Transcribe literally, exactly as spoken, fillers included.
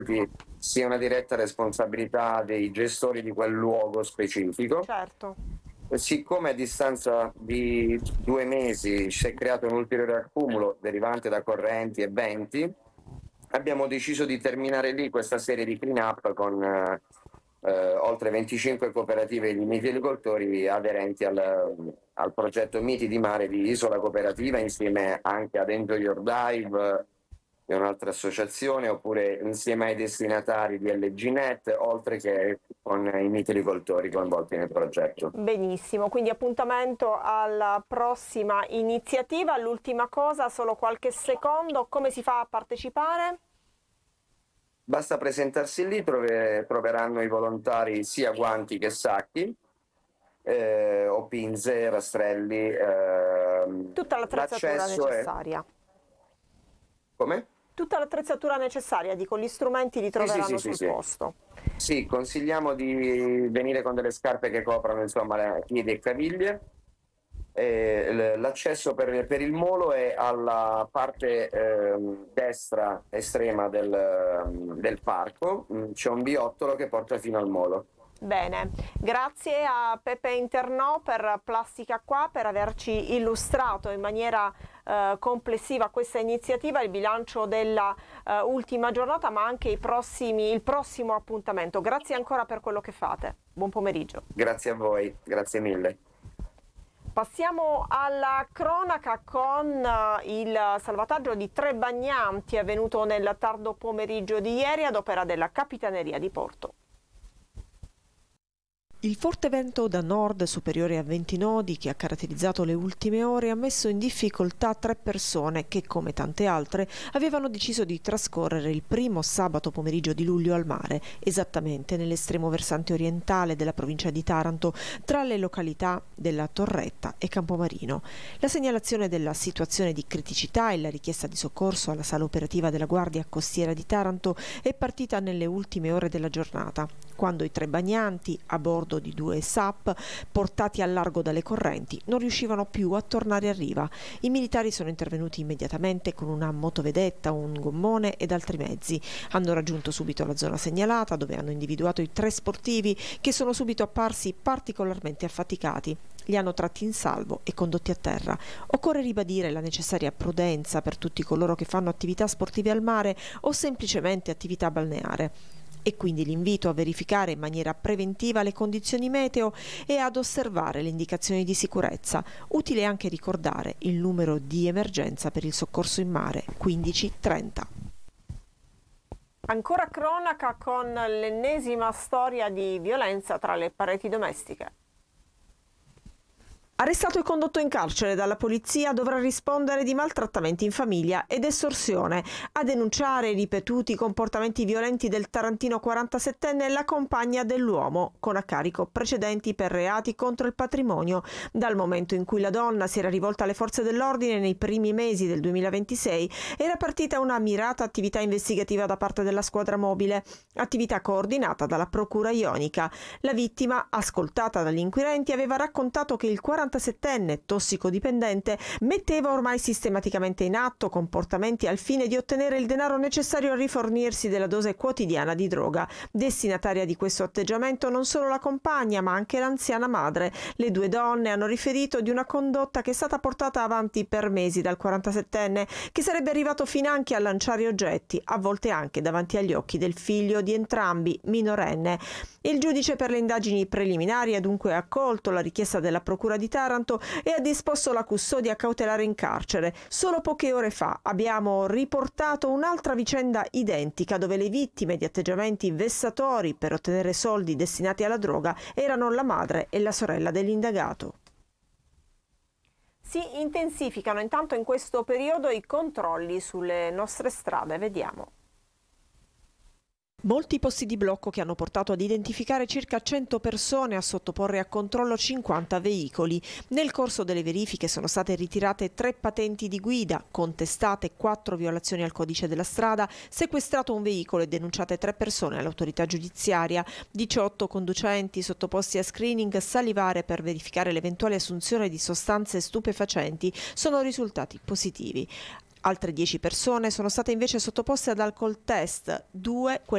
sia una diretta responsabilità dei gestori di quel luogo specifico. Certo. Siccome a distanza di due mesi si è creato un ulteriore accumulo derivante da correnti e venti, abbiamo deciso di terminare lì questa serie di clean up con eh, eh, oltre venticinque cooperative di mitilicoltori aderenti al, al progetto Miti di Mare di Isola Cooperativa, insieme anche ad Enjoy Your Dive, è un'altra associazione, oppure insieme ai destinatari di L G Net, oltre che con i mitilicoltori coinvolti nel progetto. Benissimo, quindi appuntamento alla prossima iniziativa. L'ultima cosa, solo qualche secondo, come si fa a partecipare? Basta presentarsi lì, trove, troveranno i volontari sia guanti che sacchi, eh, o pinze, rastrelli. Eh, Tutta l'attrezzatura necessaria. È... Come? Tutta l'attrezzatura necessaria, dico, gli strumenti li troveranno sì, sì, sul sì, posto. Sì, consigliamo di venire con delle scarpe che coprano insomma piedi e caviglie. Eh, l'accesso per, per il molo è alla parte eh, destra estrema del, del parco, c'è un viottolo che porta fino al molo. Bene, grazie a Pepe Internò per Plastica Qua, per averci illustrato in maniera eh, complessiva questa iniziativa, il bilancio della eh, ultima giornata, ma anche i prossimi, il prossimo appuntamento. Grazie ancora per quello che fate. Buon pomeriggio. Grazie a voi, grazie mille. Passiamo alla cronaca con il salvataggio di tre bagnanti avvenuto nel tardo pomeriggio di ieri ad opera della Capitaneria di Porto. Il forte vento da nord superiore a venti nodi che ha caratterizzato le ultime ore ha messo in difficoltà tre persone che, come tante altre, avevano deciso di trascorrere il primo sabato pomeriggio di luglio al mare, esattamente nell'estremo versante orientale della provincia di Taranto, tra le località della Torretta e Campomarino. La segnalazione della situazione di criticità e la richiesta di soccorso alla sala operativa della Guardia Costiera di Taranto è partita nelle ultime ore della giornata, quando i tre bagnanti, a bordo di due S A P portati al largo dalle correnti, non riuscivano più a tornare a riva. I militari sono intervenuti immediatamente con una motovedetta, un gommone ed altri mezzi. Hanno raggiunto subito la zona segnalata, dove hanno individuato i tre sportivi che sono subito apparsi particolarmente affaticati. Li hanno tratti in salvo e condotti a terra. Occorre ribadire la necessaria prudenza per tutti coloro che fanno attività sportive al mare o semplicemente attività balneare. E quindi l'invito a verificare in maniera preventiva le condizioni meteo e ad osservare le indicazioni di sicurezza. Utile anche ricordare il numero di emergenza per il soccorso in mare quindici trenta. Ancora cronaca con l'ennesima storia di violenza tra le pareti domestiche. Arrestato e condotto in carcere dalla polizia, dovrà rispondere di maltrattamenti in famiglia ed estorsione. A denunciare i ripetuti comportamenti violenti del tarantino quarantasettenne è la compagna dell'uomo, con a carico precedenti per reati contro il patrimonio. Dal momento in cui la donna si era rivolta alle forze dell'ordine nei primi mesi del duemilaventisei, era partita una mirata attività investigativa da parte della squadra mobile, attività coordinata dalla Procura Ionica. La vittima, ascoltata dagli inquirenti, aveva raccontato che il quarantasettenne tossicodipendente metteva ormai sistematicamente in atto comportamenti al fine di ottenere il denaro necessario a rifornirsi della dose quotidiana di droga. Destinataria di questo atteggiamento non solo la compagna, ma anche l'anziana madre. Le due donne hanno riferito di una condotta che è stata portata avanti per mesi dal quarantasettenne, che sarebbe arrivato finanche a lanciare oggetti, a volte anche davanti agli occhi del figlio di entrambi, minorenne. Il giudice per le indagini preliminari ha dunque accolto la richiesta della Procura di Taranto e ha disposto la custodia cautelare in carcere. Solo poche ore fa abbiamo riportato un'altra vicenda identica, dove le vittime di atteggiamenti vessatori per ottenere soldi destinati alla droga erano la madre e la sorella dell'indagato. Si intensificano intanto in questo periodo i controlli sulle nostre strade, vediamo. Molti posti di blocco che hanno portato ad identificare circa cento persone e a sottoporre a controllo cinquanta veicoli. Nel corso delle verifiche sono state ritirate tre patenti di guida, contestate quattro violazioni al codice della strada, sequestrato un veicolo e denunciate tre persone all'autorità giudiziaria, diciotto conducenti sottoposti a screening salivare per verificare l'eventuale assunzione di sostanze stupefacenti sono risultati positivi. Altre dieci persone sono state invece sottoposte ad alcol test, due quelle